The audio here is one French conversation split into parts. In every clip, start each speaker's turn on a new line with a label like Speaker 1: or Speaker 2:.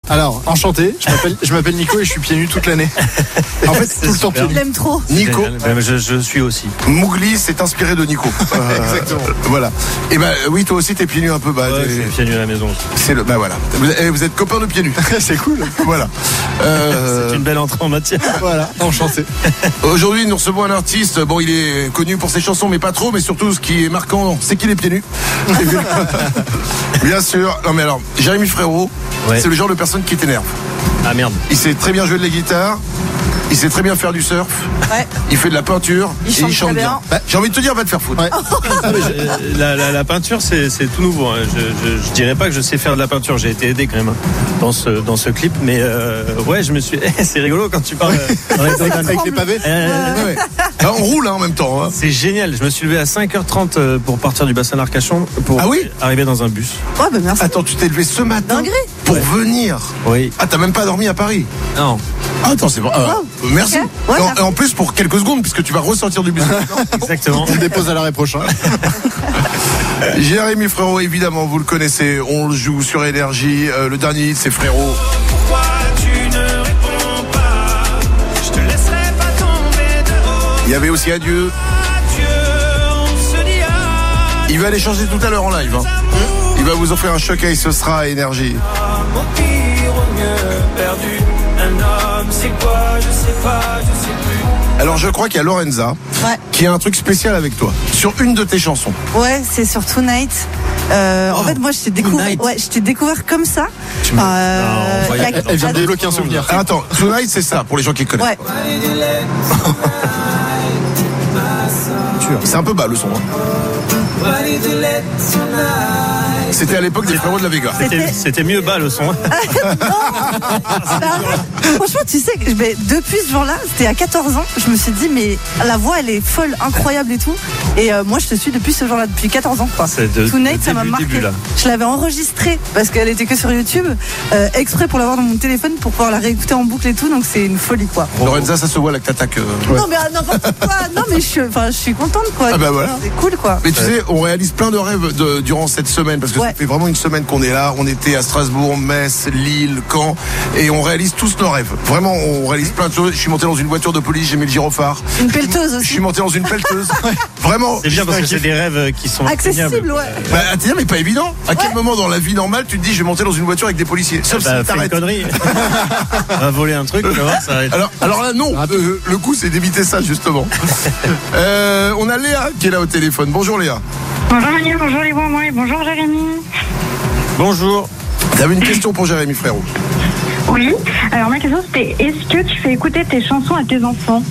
Speaker 1: Alors, enchanté, je m'appelle Nico et je suis pieds nus toute l'année. En fait, tout le temps pieds nus.
Speaker 2: Je l'aime trop.
Speaker 3: Nico.
Speaker 4: Je suis aussi.
Speaker 3: Mougli s'est inspiré de Nico.
Speaker 1: Exactement.
Speaker 3: Voilà. Et oui, toi aussi, t'es pieds nus un peu.
Speaker 4: Ouais, je suis pieds nus à la maison.
Speaker 3: Voilà. Vous êtes copains de pieds nus.
Speaker 1: C'est cool.
Speaker 3: Voilà.
Speaker 4: C'est une belle entrée en matière.
Speaker 1: Voilà, enchanté.
Speaker 3: Aujourd'hui, nous recevons un artiste. Bon, il est connu pour ses chansons, mais pas trop. Mais surtout, ce qui est marquant, c'est qu'il est pieds nus. Bien sûr. Non, mais alors, Jérémy Frérot, c'est le genre de personne qui t'énerve.
Speaker 4: Ah merde.
Speaker 3: Il sait très bien jouer de la guitare. Il sait très bien faire du surf.
Speaker 2: Ouais.
Speaker 3: Il fait de la peinture.
Speaker 2: Il chante bien.
Speaker 3: J'ai envie de te dire, va te faire foutre.
Speaker 1: Ouais.
Speaker 4: La peinture, c'est tout nouveau. Hein. Je dirais pas que je sais faire de la peinture. J'ai été aidé quand même dans ce clip. Mais ouais, je me suis. C'est rigolo quand tu parles.
Speaker 1: Avec les pavés.
Speaker 3: Ouais. Là, on roule en même temps. Hein.
Speaker 4: C'est génial. Je me suis levé à 5h30 pour partir du bassin d'Arcachon pour arriver dans un bus.
Speaker 2: Ouais, bah merci.
Speaker 3: Attends, tu t'es levé ce matin
Speaker 2: Dinguerie.
Speaker 3: pour venir.
Speaker 4: Oui.
Speaker 3: Ah, t'as même pas dormi à Paris?
Speaker 4: Non.
Speaker 3: Ah, attends, c'est bon. Merci.
Speaker 2: Okay. Ouais,
Speaker 3: et en plus, pour quelques secondes, puisque tu vas ressortir du bus.
Speaker 4: Exactement.
Speaker 1: On le dépose à l'arrêt prochain.
Speaker 3: Jérémy Frérot, évidemment, vous le connaissez. On le joue sur Énergie. Le dernier hit, c'est Frérot.
Speaker 5: Pourquoi tu ne réponds pas? Je te laisserai pas tomber de haut.
Speaker 3: Il y avait aussi Adieu.
Speaker 5: Adieu, on se dit adieu.
Speaker 3: Il va aller changer tout à l'heure en live. Hein. Il va vous offrir un showcase, ce sera à Énergie.
Speaker 5: Au pire, au mieux, perdu. Un homme, c'est quoi? Je sais pas, je sais plus.
Speaker 3: Alors, je crois qu'il y a Lorenza qui a un truc spécial avec toi sur une de tes chansons.
Speaker 2: Ouais, c'est sur Tonight. En fait, moi, je t'ai découvert comme ça.
Speaker 1: Elle vient de débloquer un souvenir.
Speaker 3: Ah, attends, Tonight, c'est ça pour les gens qui connaissent.
Speaker 2: Ouais.
Speaker 3: C'est un peu bas le son. Hein. C'était à l'époque des Frérots de la Vega.
Speaker 4: C'était mieux bas le son.
Speaker 2: Non, franchement, tu sais, depuis ce jour-là, c'était à 14 ans, je me suis dit, mais la voix, elle est folle, incroyable et tout. Et moi, je te suis depuis ce jour-là, depuis 14 ans. Tonight, ça m'a marqué. Je l'avais enregistrée parce qu'elle était que sur YouTube, exprès pour l'avoir dans mon téléphone pour pouvoir la réécouter en boucle et tout. Donc, c'est une folie, quoi.
Speaker 3: Lorenza, ça se voit là que t'attaques.
Speaker 2: Non, mais n'importe quoi. Non, mais je suis contente, quoi.
Speaker 3: Ah, bah voilà.
Speaker 2: C'est cool, quoi.
Speaker 3: Mais tu sais, on réalise plein de rêves durant cette semaine parce que ça fait vraiment une semaine qu'on est là. On était à Strasbourg, Metz, Lille, Caen et on réalise tous nos rêves. Vraiment, on réalise plein de choses. Je suis monté dans une voiture de police, j'ai mis le gyrophare.
Speaker 2: Une pelleteuse aussi.
Speaker 3: Je suis monté dans une pelleteuse. Vraiment.
Speaker 4: C'est bien parce que c'est des rêves qui sont
Speaker 2: accessibles, ouais.
Speaker 3: Bah, mais pas évident. À quel moment dans la vie normale tu te dis je vais monter dans une voiture avec des policiers? Sauf si t'arrêtes.
Speaker 4: Une connerie. On va voler un truc, tu vas voir, ça va être...
Speaker 3: Alors là, non. Le coup, c'est d'éviter ça, justement. On a Léa qui est là au téléphone. Bonjour Léa.
Speaker 6: Bonjour Manu, bonjour les bons mots et bonjour Jérémy.
Speaker 4: Bonjour.
Speaker 3: T'avais une question pour Jérémy Frérot?
Speaker 6: Oui, alors ma question c'était, est-ce que tu fais écouter tes chansons à tes enfants?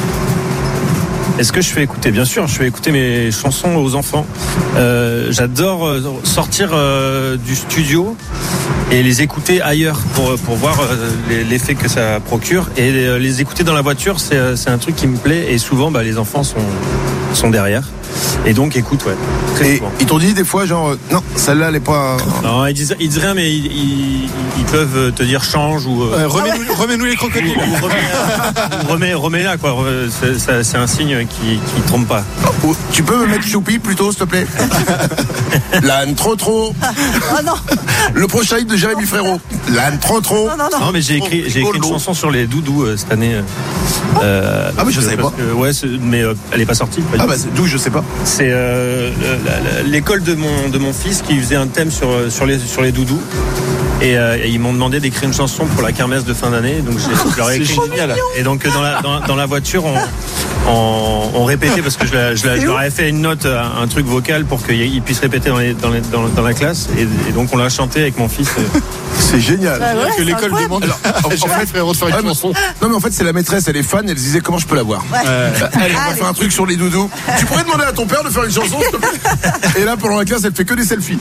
Speaker 4: Est-ce que je fais écouter? Bien sûr, je fais écouter mes chansons aux enfants. J'adore sortir du studio et les écouter ailleurs pour voir l'effet que ça procure. Et les écouter dans la voiture, c'est un truc qui me plaît. Et souvent, les enfants sont derrière. Et donc, écoute, ouais. Très souvent.
Speaker 3: Ils t'ont dit des fois, genre, non, celle-là, elle est pas.
Speaker 4: Non, ils disent rien, mais ils peuvent te dire change ou.
Speaker 1: Remets-nous les crocodiles.
Speaker 4: Remets-la, quoi. C'est un signe qui trompe pas.
Speaker 3: Tu peux me mettre Choupi plutôt, s'il te plaît? L'âne trop.
Speaker 2: Oh non.
Speaker 3: Le prochain hit de Jérémy Frérot. L'âne trop.
Speaker 4: Non, mais j'ai écrit une chanson sur les doudous cette année.
Speaker 3: Mais je savais pas.
Speaker 4: Mais elle est pas sortie.
Speaker 3: D'où je sais pas.
Speaker 4: C'est l'école de mon fils qui faisait un thème sur les doudous. Et ils m'ont demandé d'écrire une chanson pour la kermesse de fin d'année. Donc je leur ai écrit.
Speaker 1: C'est génial.
Speaker 4: Et donc dans la voiture, on répétait parce que je leur ai fait une note, un truc vocal pour qu'ils puissent répéter dans la classe. Et donc on l'a chanté avec mon fils.
Speaker 3: C'est génial.
Speaker 1: Que l'école demande. En fait, Frérot de faire une chanson.
Speaker 3: Non, mais en fait, c'est la maîtresse, elle est fan, elle se disait comment je peux la voir. Allez, on va faire un truc sur les doudous. Tu pourrais demander à ton père de faire une chanson, s'il te plaît? Et là, pendant la classe, elle fait que des selfies.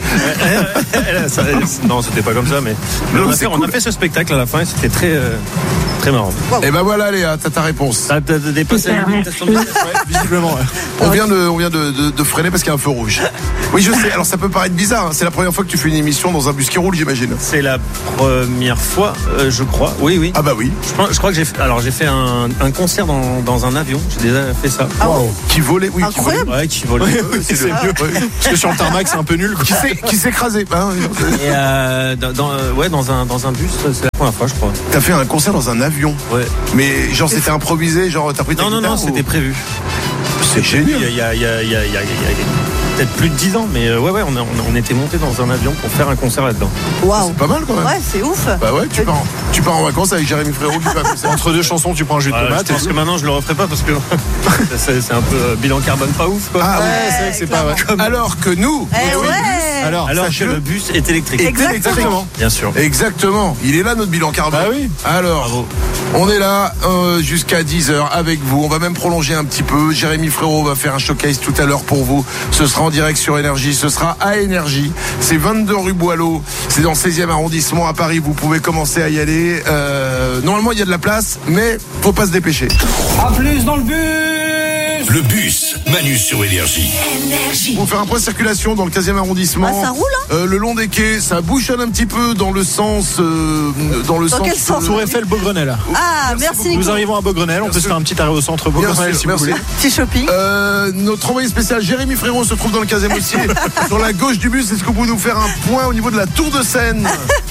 Speaker 4: Non, c'était pas comme ça, mais on a fait ce spectacle à la fin et c'était très marrant.
Speaker 3: Et ben voilà, Léa, t'as ta réponse.
Speaker 4: T'as dépassé la limitation de
Speaker 3: visiblement. On vient de freiner parce qu'il y a un feu rouge. Oui, je sais. Alors ça peut paraître bizarre. Hein. C'est la première fois que tu fais une émission dans un bus qui roule, j'imagine.
Speaker 4: C'est la première fois, je crois. Oui.
Speaker 3: Ah bah oui.
Speaker 4: Je crois que j'ai fait un concert dans un avion. J'ai déjà fait ça.
Speaker 3: Wow. Qui volait, oui.
Speaker 2: Incroyable.
Speaker 4: Qui volait.
Speaker 1: C'est mieux. Parce que sur le tarmac, c'est un peu nul.
Speaker 3: Qui s'est écrasé.
Speaker 4: Et dans un bus, c'est la première fois, je crois.
Speaker 3: T'as fait un concert dans un avion?
Speaker 4: Ouais.
Speaker 3: Mais genre c'était improvisé, genre t'as pris ta guitare?
Speaker 4: Non, c'était prévu.
Speaker 3: C'est génial.
Speaker 4: Il y a peut-être plus de 10 ans, mais on était monté dans un avion pour faire un concert là-dedans.
Speaker 2: Waouh.
Speaker 3: C'est pas mal quand même.
Speaker 2: Ouais, c'est ouf.
Speaker 3: Bah ouais, tu pars en vacances avec Jérémy Frérot qui fait un concert.
Speaker 1: Entre deux chansons, tu prends un jus de tomate.
Speaker 4: Je pense que maintenant je le referai pas parce que c'est un peu bilan carbone pas ouf, quoi.
Speaker 3: Ah
Speaker 2: Ouais,
Speaker 3: c'est vrai que c'est pas vrai. Alors que nous,
Speaker 4: Alors que le bus est électrique.
Speaker 2: Exactement.
Speaker 4: Bien sûr.
Speaker 3: Exactement. Il est là notre bilan carbone.
Speaker 1: Bah oui.
Speaker 3: Alors,
Speaker 4: Bravo.
Speaker 3: on est là jusqu'à 10h avec vous. On va même prolonger un petit peu. Jérémy Frérot va faire un showcase tout à l'heure pour vous. Ce sera en direct sur Énergie. Ce sera à Énergie. C'est 22 rue Boileau. C'est dans le 16e arrondissement à Paris. Vous pouvez commencer à y aller. Normalement, il y a de la place, mais faut pas se dépêcher.
Speaker 5: À plus dans le bus.
Speaker 7: Le bus, Manu sur Énergie.
Speaker 3: Pour faire un point de circulation dans le 15e arrondissement.
Speaker 2: Ah, ça roule, hein?
Speaker 3: Le long des quais, ça bouchonne un petit peu dans le sens.
Speaker 2: Dans quel sens?
Speaker 1: Tour Eiffel, Beaugrenelle.
Speaker 2: Ah, merci Nico.
Speaker 1: Nous arrivons à Beaugrenelle. On peut se faire un petit arrêt au centre Beaugrenelle si vous voulez.
Speaker 2: Petit shopping.
Speaker 3: Notre envoyé spécial Jérémy Frérot se trouve dans le 15e aussi. Sur la gauche du bus, est-ce que vous pouvez nous faire un point au niveau de la tour de Seine?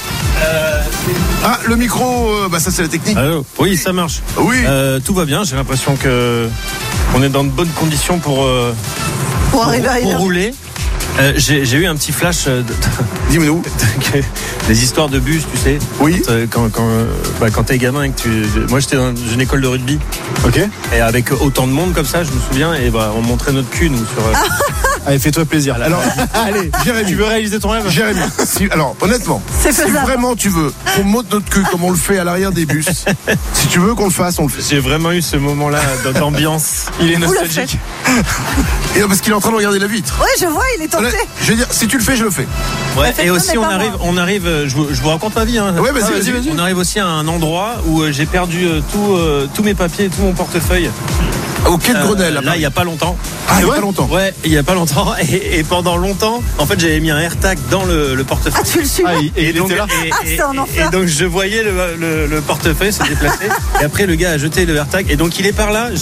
Speaker 3: Ah, le micro, ça c'est la technique.
Speaker 4: Allô. Oui, ça marche.
Speaker 3: Oui.
Speaker 4: Tout va bien. J'ai l'impression qu'on est dans de bonnes conditions pour
Speaker 2: arriver à Énergie.
Speaker 4: rouler. J'ai eu un petit flash
Speaker 3: Dis-nous.
Speaker 4: des histoires de bus, tu sais.
Speaker 3: Oui.
Speaker 4: Quand t'es gamin et que moi j'étais dans une école de rugby.
Speaker 1: Ok.
Speaker 4: Et avec autant de monde comme ça, je me souviens, et on montrait notre cul nous sur.
Speaker 1: Allez, fais-toi plaisir.
Speaker 3: Alors, allez, Jérémy.
Speaker 1: Tu veux réaliser ton rêve?
Speaker 3: Jérémy, alors honnêtement,
Speaker 2: C'est
Speaker 3: si
Speaker 2: faisable.
Speaker 3: vraiment tu veux qu'on monte notre cul comme on le fait à l'arrière des bus, si tu veux qu'on le fasse, on le fait.
Speaker 4: J'ai vraiment eu ce moment-là d'ambiance.
Speaker 1: Il est
Speaker 2: Vous le
Speaker 1: nostalgique.
Speaker 3: Et parce qu'il est en train de regarder la vitre.
Speaker 2: Ouais, je vois, il est tenté.
Speaker 3: Je veux dire, si tu le fais, je le fais.
Speaker 4: Ouais,
Speaker 2: fait
Speaker 4: et
Speaker 2: quoi,
Speaker 4: aussi
Speaker 2: mais
Speaker 4: on
Speaker 2: pas
Speaker 4: arrive, je vous raconte ma vie. Hein.
Speaker 3: Ouais, vas-y.
Speaker 4: On arrive aussi à un endroit où j'ai perdu tous mes papiers, tout mon portefeuille.
Speaker 3: Au quai de Grenelle.
Speaker 4: Là, il y a pas longtemps.
Speaker 3: Ah, il y a pas longtemps.
Speaker 4: Ouais, il y a pas longtemps. Et pendant longtemps, en fait, j'avais mis un AirTag dans le portefeuille.
Speaker 2: Ah, tu le suis.
Speaker 1: Et il
Speaker 4: donc,
Speaker 1: était là.
Speaker 2: c'est un enfer.
Speaker 4: et donc je voyais le portefeuille se déplacer. Et après le gars a jeté le AirTag. Et donc il est par là.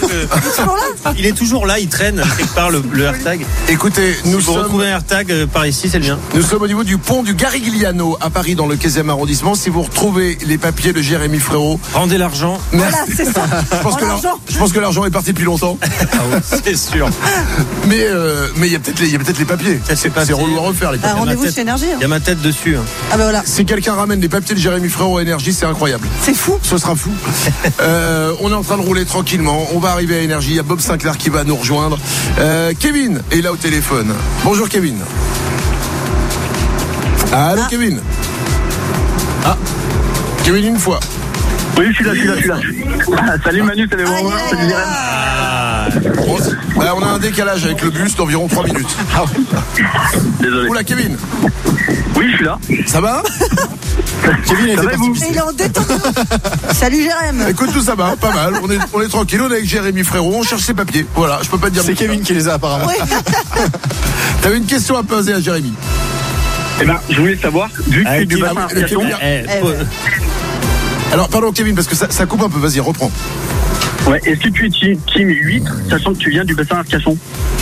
Speaker 4: Il est toujours là. Il traîne quelque part le AirTag.
Speaker 3: Écoutez,
Speaker 4: Si vous retrouvez un AirTag par ici, c'est le mien.
Speaker 3: Nous sommes au niveau du pont du Garigliano à Paris dans le 15e arrondissement. Si vous retrouvez les papiers de Jérémy Frérot,
Speaker 4: Rendez l'argent.
Speaker 2: Voilà, c'est ça.
Speaker 3: je pense que l'argent est parti depuis longtemps.
Speaker 4: Ah ouais, c'est sûr.
Speaker 3: Mais il y a peut-être les papiers. C'est relou à refaire les papiers.
Speaker 2: Rendez-vous chez Énergie.
Speaker 4: Il y a ma tête dessus. Hein.
Speaker 2: Ah bah voilà.
Speaker 3: Si quelqu'un ramène les papiers de Jérémy Frérot à Énergie, c'est incroyable.
Speaker 2: C'est fou.
Speaker 3: Ce sera fou. On est en train de rouler tranquillement. On va arriver à Énergie. Il y a Bob Sinclair qui va nous rejoindre. Kevin est là au téléphone. Bonjour Kevin. Allô Kevin. Ah. Kevin une fois.
Speaker 8: Oui, je suis là. Salut Manu, salut Romain, salut Jérémy.
Speaker 3: On a un décalage avec le bus d'environ 3 minutes.
Speaker 8: Désolé.
Speaker 3: Oula Kevin.
Speaker 8: Oui, je suis là.
Speaker 3: Ça va?
Speaker 1: Kevin était
Speaker 8: va,
Speaker 1: parti
Speaker 8: vous
Speaker 1: pisser.
Speaker 2: Il est en détente. Salut Jérém.
Speaker 3: Écoute, tout ça va, pas mal. On est tranquille, on est avec Jérémy Frérot, on cherche ses papiers. Voilà, je peux pas te dire.
Speaker 1: C'est Kevin qui les a apparemment.
Speaker 2: Oui.
Speaker 3: T'avais une question à poser à Jérémy.
Speaker 8: Eh ben, je voulais savoir, vu que tu es du bassin Arcachon.
Speaker 3: Alors, pardon Kevin, parce que ça coupe un peu, vas-y, reprends.
Speaker 8: Ouais, est-ce que tu es team 8, sachant que tu viens du bassin Arcachon?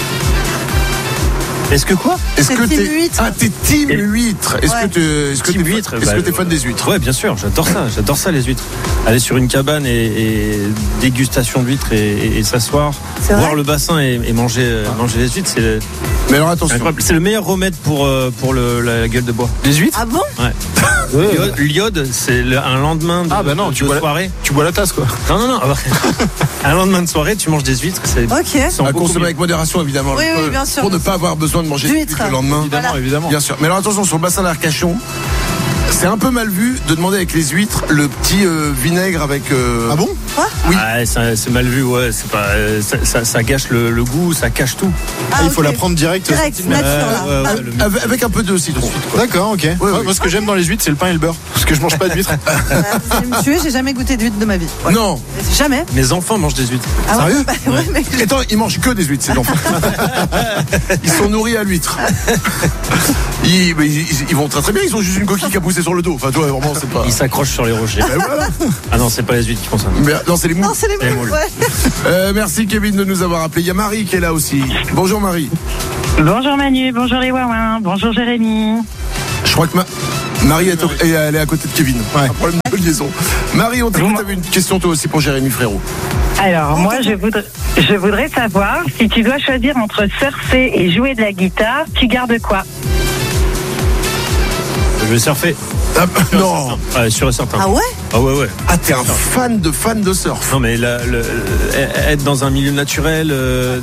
Speaker 4: Est-ce que quoi?
Speaker 3: Est-ce
Speaker 2: C'est
Speaker 3: que
Speaker 2: team
Speaker 3: t'es
Speaker 2: huître.
Speaker 3: Ah, t'es team huître. Est-ce
Speaker 2: Ouais.
Speaker 3: que
Speaker 4: Team huître,
Speaker 3: t'es fan des huîtres?
Speaker 4: Ouais, bien sûr, j'adore ça les huîtres. Aller sur une cabane et dégustation d'huîtres et s'asseoir,
Speaker 2: C'est
Speaker 4: voir
Speaker 2: vrai
Speaker 4: le bassin et manger les huîtres, c'est
Speaker 3: Mais alors attention.
Speaker 4: incroyable. C'est le meilleur remède pour la gueule de bois.
Speaker 1: Les huîtres?
Speaker 2: Ah bon?
Speaker 4: Ouais. L'iode, c'est un lendemain de soirée.
Speaker 1: Tu bois la tasse quoi.
Speaker 4: Non. Un lendemain de soirée, tu manges des huîtres. C'est
Speaker 2: Ok.
Speaker 4: sans
Speaker 3: À
Speaker 4: beaucoup
Speaker 3: consommer
Speaker 4: mieux.
Speaker 3: avec modération évidemment.
Speaker 2: Oui,
Speaker 3: l'alcool,
Speaker 2: bien sûr.
Speaker 3: Pour ne pas avoir besoin de manger des
Speaker 2: D'huîtres.
Speaker 3: huîtres le lendemain.
Speaker 2: Voilà.
Speaker 1: Évidemment.
Speaker 3: Bien sûr. Mais alors attention, sur le bassin d'Arcachon, c'est un peu mal vu de demander avec les huîtres le petit vinaigre avec.
Speaker 1: Ah bon?
Speaker 3: Oui.
Speaker 4: Ah, c'est mal vu, ouais. C'est pas, ça gâche le goût, ça cache tout.
Speaker 2: Ah,
Speaker 1: Il faut
Speaker 2: ok.
Speaker 1: la prendre direct.
Speaker 2: Direct, nature là.
Speaker 4: Ouais,
Speaker 2: Ah,
Speaker 3: Avec un peu de citron.
Speaker 1: D'accord, ok.
Speaker 3: oui.
Speaker 1: Moi, ce que j'aime dans les huîtres, c'est le pain et le beurre. Parce que je mange pas d'huîtres.
Speaker 2: vous allez me tuer, j'ai jamais goûté d'huître de ma vie. Ouais.
Speaker 3: Non.
Speaker 2: Jamais.
Speaker 4: Mes enfants mangent des huîtres.
Speaker 2: Ah ouais?
Speaker 3: Sérieux?
Speaker 2: Bah, ouais, mais
Speaker 3: Et attends, ils mangent que des huîtres, ces enfants. Ils sont nourris à l'huître. Ils vont très très bien, ils ont juste une coquille qui a poussé sur le dos. Enfin, toi, vraiment, c'est pas.
Speaker 4: Ils s'accrochent sur les rochers.
Speaker 3: Ben voilà.
Speaker 4: Ah non, c'est pas les huîtres qui font ça.
Speaker 3: Mais, non, c'est les moules.
Speaker 2: non, c'est les
Speaker 4: Les
Speaker 2: moules.
Speaker 4: moules.
Speaker 2: Ouais.
Speaker 3: Merci Kevin de nous avoir appelé. Il y a Marie qui est là aussi. Bonjour Marie.
Speaker 6: Bonjour Manu, bonjour les Wawins, bonjour Jérémy.
Speaker 3: Je crois que Marie elle est à côté de Kevin. Ouais. Un problème de liaison. Marie, on t'écoute, t'avais une question toi aussi pour Jérémy Frérot.
Speaker 6: Alors, moi, je voudrais savoir si tu dois choisir entre surfer et jouer de la guitare, tu gardes quoi?
Speaker 4: Je vais surfer.
Speaker 3: Non.
Speaker 4: Sûr et certain.
Speaker 2: Ah ouais?
Speaker 4: Ah ouais.
Speaker 3: Ah, t'es un fan de surf.
Speaker 4: Non, mais être dans un milieu naturel,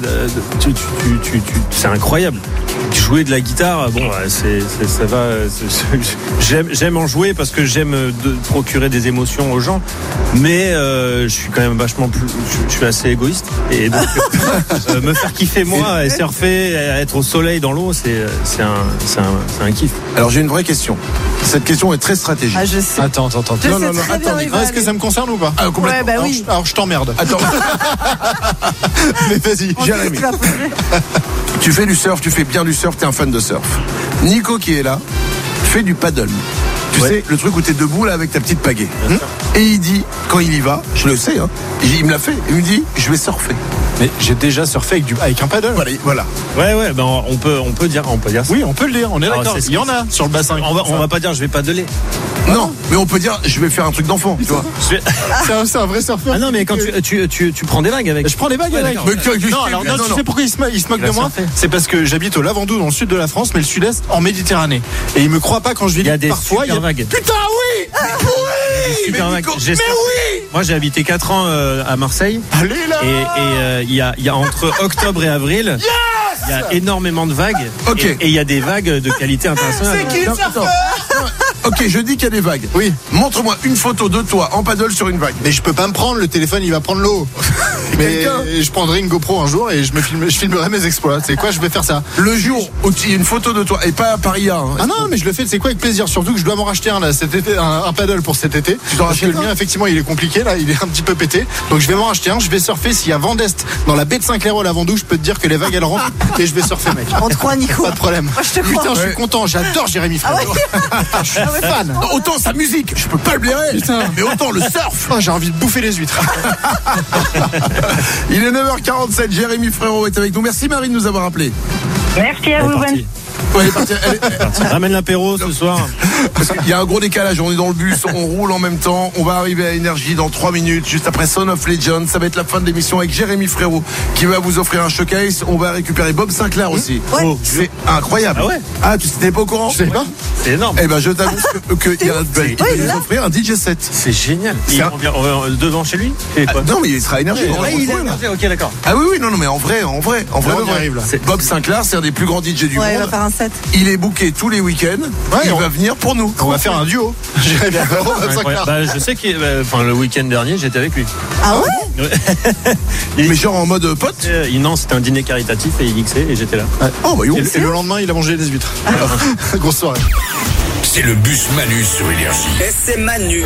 Speaker 4: c'est incroyable. Jouer de la guitare, bon, ça va. J'aime en jouer parce que j'aime procurer des émotions aux gens, mais je suis quand même vachement plus. Je suis assez égoïste et donc me faire kiffer moi et surfer, être au soleil dans l'eau, c'est un kiff.
Speaker 3: Alors j'ai une vraie question. Cette question est très stratégique.
Speaker 2: Ah, je sais.
Speaker 1: Attends.
Speaker 2: Attends.
Speaker 1: Est-ce que ça me concerne ou pas?
Speaker 3: Ah, complètement.
Speaker 2: Ouais, bah oui.
Speaker 1: Alors je t'emmerde.
Speaker 3: Attends.
Speaker 1: Mais vas-y,
Speaker 3: Jérémy. Tu fais du surf, tu fais bien du surf, t'es un fan de surf. Nico qui est là fait du paddle. Tu sais, le truc où t'es debout là avec ta petite pagaie. Et il dit, quand il y va, je le sais, il me l'a fait, il me dit, je vais surfer.
Speaker 1: Mais j'ai déjà surfé avec un paddle.
Speaker 3: Voilà.
Speaker 4: Ouais, ben on peut dire ça.
Speaker 1: Oui, on peut le dire, on est d'accord. Il y en a sur le bassin.
Speaker 4: On va pas dire je vais paddler.
Speaker 3: Non, mais on peut dire, je vais faire un truc d'enfant, tu vois.
Speaker 1: C'est un vrai surfeur.
Speaker 4: Ah non, mais quand tu prends des vagues avec.
Speaker 1: Je prends des vagues avec. Tu sais pourquoi il se moque de moi? C'est parce que j'habite au Lavandou dans le sud de la France, mais le sud-est en Méditerranée. Et il me croit pas quand je lui dis parfois il y a
Speaker 4: vagues.
Speaker 1: Putain, oui.
Speaker 4: Super vagues.
Speaker 1: Mais oui.
Speaker 4: Moi j'ai habité 4 ans à Marseille.
Speaker 1: Allez là.
Speaker 4: Et il y a entre octobre et avril. Il y a énormément de vagues.
Speaker 3: Okay.
Speaker 4: Et il y a des vagues de qualité internationale.
Speaker 1: C'est qui le surfeur?
Speaker 3: Ok, je dis qu'il y a des vagues.
Speaker 1: Oui.
Speaker 3: Montre-moi une photo de toi en paddle sur une vague.
Speaker 1: Mais je peux pas me prendre, le téléphone il va prendre l'eau. Mais je prendrai une GoPro un jour et je filmerai mes exploits. C'est quoi, je vais faire ça.
Speaker 3: Le jour où tu as une photo de toi, et pas par IA.
Speaker 1: Ah non, mais je le fais, c'est quoi, avec plaisir. Surtout que je dois m'en racheter un là cet été, un paddle pour cet été.
Speaker 3: Tu t'en
Speaker 1: Parce que le mien, effectivement, il est compliqué là, il est un petit peu pété. Donc je vais m'en racheter un, je vais surfer. S'il y a vent d'est dans la baie de Saint-Clair au Lavandou, je peux te dire que les vagues elles rentrent et je vais surfer, mec.
Speaker 2: On te croit, Nico.
Speaker 1: Pas de problème.
Speaker 2: Moi, je te crois.
Speaker 1: Putain, je suis content, j'adore Jérémy Frérot. Je suis fan.
Speaker 3: Autant sa musique, je peux pas le blairer. Putain. Mais autant le surf.
Speaker 1: J'ai envie de bouffer les huîtres.
Speaker 3: Il est 9h47, Jérémy Frérot est avec nous. Merci Marie de nous avoir appelés.
Speaker 6: Merci à vous, bonne.
Speaker 3: Ouais, elle est partie.
Speaker 4: Ramène l'apéro ce soir.
Speaker 3: Il y a un gros décalage, on est dans le bus, on roule en même temps. On va arriver à Énergie dans 3 minutes, juste après Son of Legend. Ça va être la fin de l'émission avec Jérémy Frérot qui va vous offrir un showcase. On va récupérer Bob Sinclair aussi.
Speaker 2: Ouais.
Speaker 3: Oh, c'est incroyable.
Speaker 4: Ah ouais.
Speaker 3: Ah, tu n'étais pas au courant?
Speaker 1: Je sais pas.
Speaker 4: C'est énorme.
Speaker 3: Eh ben, je t'annonce qu'il va nous offrir un DJ set.
Speaker 4: C'est génial. On vient devant chez lui.
Speaker 3: Non, mais il sera à Énergie.
Speaker 4: Ok, d'accord.
Speaker 3: Ah oui, non, mais en vrai, on
Speaker 1: arrive là.
Speaker 3: Bob Sinclair, c'est un des plus grands DJ du monde.
Speaker 2: Il va faire un set.
Speaker 3: Il est booké tous les week-ends. Il va venir pour nous.
Speaker 1: On va faire un duo. Jérémy Frérot, Bob Sinclair.
Speaker 4: Je sais que le week-end dernier, j'étais avec lui.
Speaker 2: Ah ouais?
Speaker 3: Mais genre en mode pote?
Speaker 4: Non, c'était un dîner caritatif et il mixait et j'étais là.
Speaker 3: Oh, bah,
Speaker 1: et le lendemain, il a mangé des huîtres. Grosse soirée.
Speaker 7: C'est le bus Manu sur Énergie.
Speaker 5: Et c'est Manu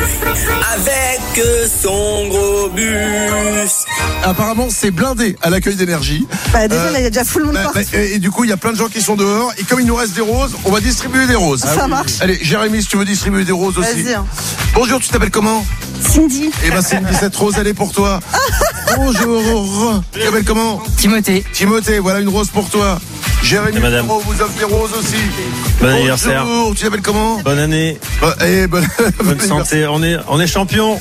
Speaker 5: avec son gros bus.
Speaker 3: Apparemment, c'est blindé à l'accueil d'Énergie.
Speaker 2: Bah déjà, là, il y a déjà full monde partout.
Speaker 3: Et du coup, il y a plein de gens qui sont dehors. Et comme il nous reste des roses, on va distribuer des roses.
Speaker 2: Ça marche.
Speaker 3: Allez, Jérémy, si tu veux distribuer des roses aussi.
Speaker 2: Vas-y.
Speaker 3: Bonjour, tu t'appelles comment?
Speaker 2: Cindy.
Speaker 3: Eh ben, Cindy, cette rose, elle est pour toi. Bonjour. Tu t'appelles comment?
Speaker 9: Timothée.
Speaker 3: Timothée, voilà une rose pour toi. Jérémy Frérot vous offre des roses aussi.
Speaker 4: Bon anniversaire.
Speaker 3: Bonjour, tu t'appelles comment?
Speaker 4: Bonne année.
Speaker 3: Bonne
Speaker 4: santé. On est champion.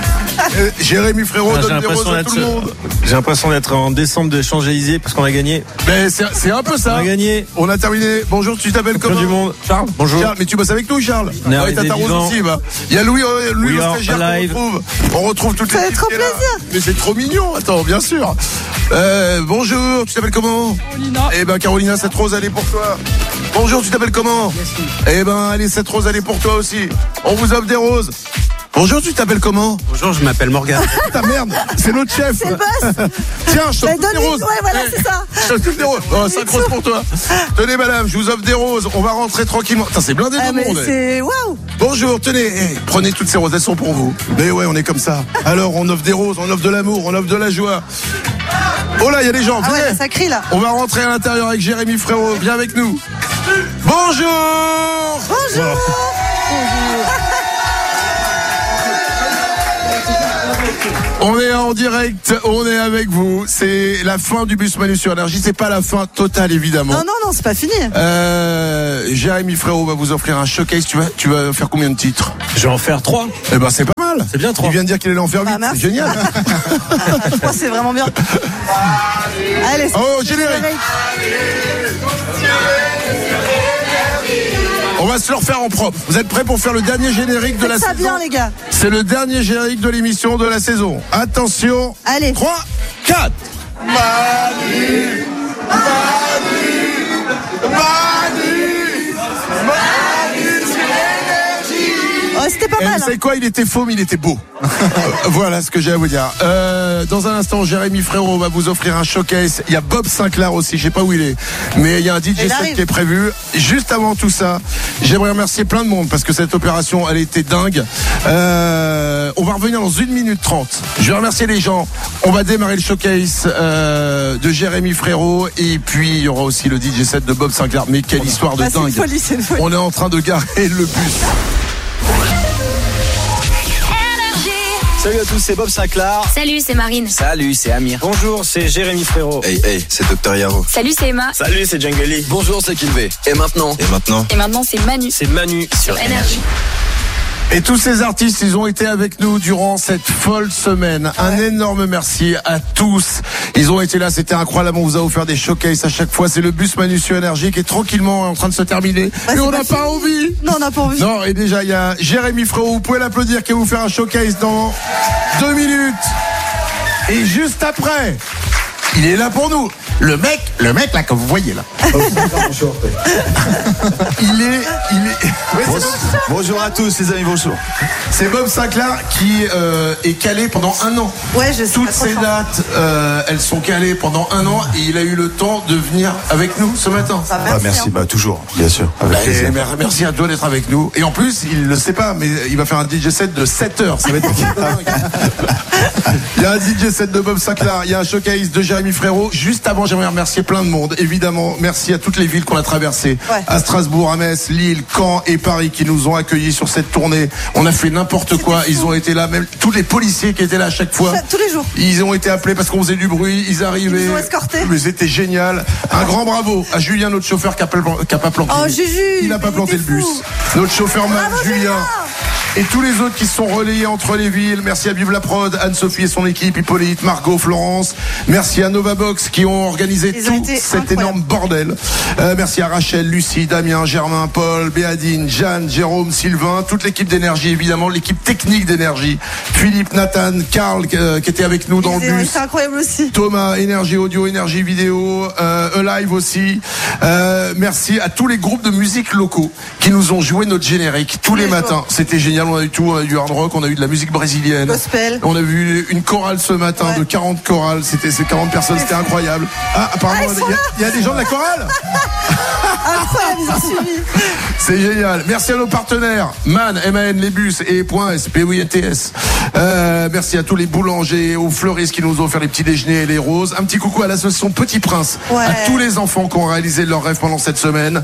Speaker 3: Jérémy Frérot donne des roses à tout le monde.
Speaker 4: J'ai l'impression d'être en décembre de Champs-Élysées parce qu'on a gagné.
Speaker 3: Mais c'est un peu ça.
Speaker 4: On a gagné.
Speaker 3: On a terminé. Bonjour, tu t'appelles comment?
Speaker 4: Du monde.
Speaker 3: Charles.
Speaker 4: Bonjour.
Speaker 3: Charles, mais tu bosses avec nous, Charles?
Speaker 4: On est arrivé
Speaker 3: ta rose aussi, bah. Il y a Louis le stagiaire qu'on retrouve. On retrouve toutes les
Speaker 2: Ça fait trop plaisir.
Speaker 3: Mais c'est trop mignon. Attends, bien sûr. Bonjour, tu t'appelles comment?
Speaker 9: Carolina.
Speaker 3: Eh ben, Carolina, cette rose, elle est pour toi. Bonjour, tu t'appelles comment? Eh ben, allez, cette rose, elle est pour toi aussi. On vous offre des roses. Bonjour, tu t'appelles comment?
Speaker 4: Bonjour, je m'appelle Morgane.
Speaker 3: Ta merde, c'est notre chef.
Speaker 2: C'est le boss.
Speaker 3: Tiens, je t'offre toutes les roses.
Speaker 2: Ouais, voilà, c'est ça.
Speaker 3: Je t'offre toutes les roses. Oh, 5 roses pour toi. Tenez, madame, je vous offre des roses. On va rentrer tranquillement. Putain, c'est blindé de monde.
Speaker 2: C'est waouh.
Speaker 3: Bonjour, tenez, prenez toutes ces roses, elles sont pour vous. Mais ouais, on est comme ça. Alors, on offre des roses, on offre de l'amour, on offre de la joie. Oh là, il y a des gens.
Speaker 2: Ah ouais, ça crie là.
Speaker 3: On va rentrer à l'intérieur avec Jérémy Frérot. Viens avec nous. Bonjour.
Speaker 2: Bonjour.
Speaker 3: On est en direct, on est avec vous. C'est la fin du bus Manu sur Énergie. C'est pas la fin totale, évidemment.
Speaker 2: Non, c'est pas fini.
Speaker 3: Jérémy Frérot va vous offrir un showcase. Tu vas faire combien de titres?
Speaker 4: Je vais en faire 3.
Speaker 3: Eh ben, c'est pas mal.
Speaker 4: C'est bien 3.
Speaker 3: Il vient de dire qu'il allait en faire 8. C'est génial.
Speaker 2: C'est vraiment bien. Allez,
Speaker 3: générique. On va se le refaire en propre. Vous êtes prêts pour faire le dernier générique de la saison?
Speaker 2: Ça bien, les gars.
Speaker 3: C'est le dernier générique de l'émission de la saison. Attention.
Speaker 2: Allez.
Speaker 3: 3, 4. Manu,
Speaker 2: c'était pas mal.
Speaker 3: Vous savez quoi, il était faux, mais il était beau. Voilà ce que j'ai à vous dire. Dans un instant, Jérémy Frérot va vous offrir un showcase. Il y a Bob Sinclair aussi, je sais pas où il est, mais il y a un DJ set qui est prévu. Juste avant tout ça, j'aimerais remercier plein de monde parce que cette opération, elle était dingue. On va revenir dans 1 minute 30. Je vais remercier les gens. On va démarrer le showcase de Jérémy Frérot et puis il y aura aussi le DJ set de Bob Sinclair. Mais quelle histoire de dingue.
Speaker 2: C'est une folie.
Speaker 3: On est en train de garer le bus.
Speaker 1: Salut à tous, c'est Bob Sinclair.
Speaker 9: Salut, c'est Marine.
Speaker 10: Salut, c'est Amir.
Speaker 4: Bonjour, c'est Jérémy Frérot.
Speaker 11: Hey, c'est Dr Yaro.
Speaker 9: Salut, c'est Emma.
Speaker 11: Salut, c'est Djangeli.
Speaker 10: Bonjour, c'est Kinvé.
Speaker 11: Et maintenant,
Speaker 9: c'est Manu.
Speaker 4: C'est Manu
Speaker 9: sur Énergie.
Speaker 3: Et tous ces artistes, ils ont été avec nous durant cette folle semaine. Un énorme merci à tous. Ils ont été là, c'était incroyable. On vous a offert des showcases à chaque fois. C'est le bus Manu sur Énergie qui est tranquillement en train de se terminer. Mais on n'a pas envie.
Speaker 2: Non, on n'a pas envie.
Speaker 3: Non, et déjà, il y a Jérémy Frérot. Vous pouvez l'applaudir qui va vous faire un showcase dans 2 minutes. Et juste après, il est là pour nous. Le mec là que vous voyez là. il est.
Speaker 1: Bonjour à tous les amis, bonjour.
Speaker 3: C'est Bob Sinclair qui est calé pendant 1 an.
Speaker 2: Ouais, je sais.
Speaker 3: Toutes ces dates, elles sont calées pendant 1 an et il a eu le temps de venir avec nous ce matin.
Speaker 1: Merci, toujours, bien sûr.
Speaker 3: Merci à toi d'être avec nous. Et en plus, il le sait pas, mais il va faire un DJ set de 7 heures. Ça va être Il y a un DJ set de Bob Sinclair, il y a un showcase de Jérémy Frérot. Juste avant, j'aimerais remercier plein de monde. Évidemment, merci à toutes les villes qu'on a traversées. Ouais. À Strasbourg, à Metz, Lille, Caen et Paris qui nous ont accueillis sur cette tournée. On a fait n'importe quoi. Ils ont été là, même tous les policiers qui étaient là à chaque fois.
Speaker 2: Tous les jours.
Speaker 3: Ils ont été appelés parce qu'on faisait du bruit. Ils arrivaient.
Speaker 2: Ils nous ont escortés.
Speaker 3: Mais c'était génial. Un grand bravo à Julien, notre chauffeur qui a pas planté.
Speaker 2: Oh, Juju.
Speaker 3: Il n'a pas planté le bus. Notre chauffeur Julien. Et tous les autres qui se sont relayés entre les villes. Merci à Vive la Prod, Anne-Sophie et son équipe, Hippolyte, Margot, Florence. Merci à Novabox qui ont organisé tout cet énorme bordel. Merci à Rachel, Lucie, Damien, Germain, Paul, Béadine, Jeanne, Jérôme, Sylvain, toute l'équipe d'énergie évidemment, l'équipe technique d'énergie. Philippe, Nathan, Karl qui était avec nous dans le bus.
Speaker 2: C'est incroyable aussi.
Speaker 3: Thomas, énergie audio, énergie vidéo, Alive aussi. Merci à tous les groupes de musique locaux qui nous ont joué notre générique tous les matins. C'était génial. On a eu tout, on a eu du hard rock, on a eu de la musique brésilienne.
Speaker 2: Gospel.
Speaker 3: On a vu une chorale ce matin de 40 chorales. C'était ces 40 personnes, c'était incroyable. Ah, apparemment, il y a des gens de la chorale.
Speaker 2: Incroyable, ils ont suivi.
Speaker 3: C'est génial. Merci à nos partenaires, MAN, MAN, les bus et .S, POINTS. Merci à tous les boulangers, aux fleuristes qui nous ont offert les petits déjeuners et les roses. Un petit coucou à l'association Petit Prince, à tous les enfants qui ont réalisé leur rêve pendant cette semaine.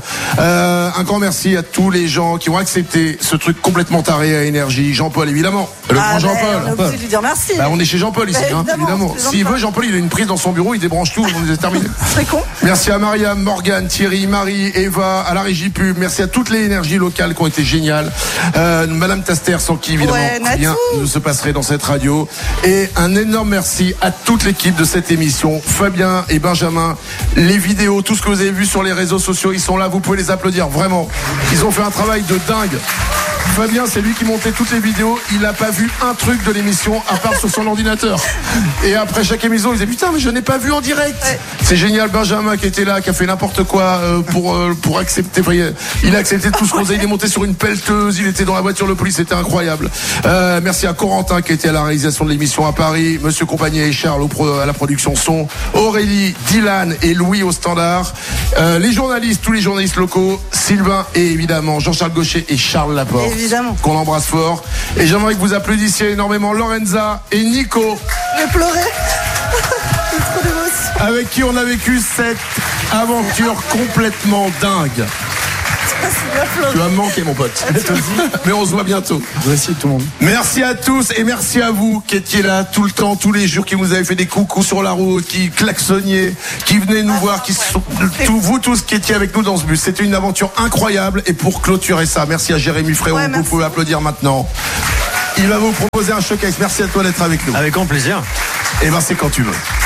Speaker 3: Un grand merci à tous les gens qui ont accepté ce truc complètement taré à énergie. Jean-Paul, évidemment. Le grand Jean-Paul.
Speaker 2: On est obligé de lui dire merci.
Speaker 3: On est chez Jean-Paul ici, évidemment. S'il veut, Jean-Paul, il a une prise dans son bureau, il débranche tout, on est terminé.
Speaker 2: C'est con.
Speaker 3: Merci à Mariam, Morgane, Thierry, Marie, Eva, à la régie pub. Merci à toutes les énergies locales qui ont été géniales. Madame Taster, sans qui, évidemment, rien ne se passerait dans cette radio. Et un énorme merci à toute l'équipe de cette émission. Fabien et Benjamin, les vidéos, tout ce que vous avez vu sur les réseaux sociaux, ils sont là, vous pouvez les applaudir, vraiment. Ils ont fait un travail de dingue. Fabien, c'est lui qui montait toutes les vidéos. Il n'a pas vu un truc de l'émission à part sur son ordinateur. Et après chaque émission, il disait putain, mais je n'ai pas vu en direct. C'est génial. Benjamin qui était là, qui a fait n'importe quoi pour accepter. Il a accepté tout ce qu'on faisait. Il est monté sur une pelleteuse. Il était dans la voiture de police. C'était incroyable. Merci à Corentin qui était à la réalisation de l'émission à Paris. Monsieur Compagnie et Charles à la production son. Aurélie, Dylan et Louis au standard. Les journalistes, tous les journalistes locaux. Sylvain et évidemment Jean-Charles Gaucher et Charles Laporte.
Speaker 2: Évidemment.
Speaker 3: Qu'on embrasse fort. Et j'aimerais que vous applaudissiez énormément Lorenza et Nico.
Speaker 2: J'ai pleuré. C'est trop d'émotion.
Speaker 3: Avec qui on a vécu cette aventure complètement dingue. Tu vas me manquer, mon pote. Mais on se voit bientôt.
Speaker 1: Voici tout le monde.
Speaker 3: Merci à tous et merci à vous qui étiez là tout le temps, tous les jours, qui nous avez fait des coucous sur la route, qui klaxonniez, qui venaient nous voir, vous tous qui étiez avec nous dans ce bus. C'était une aventure incroyable. Et pour clôturer ça, merci à Jérémy Frérot. Vous pouvez applaudir maintenant. Il va vous proposer un showcase. Merci à toi d'être avec nous.
Speaker 4: Avec grand plaisir.
Speaker 3: Et ben c'est quand tu veux.